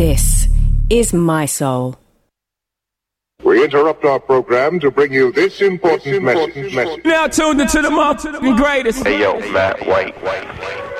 This is My Soul. We interrupt our program to bring you this important message. Now tuned into the motherfucking greatest. Hey yo, Matt White.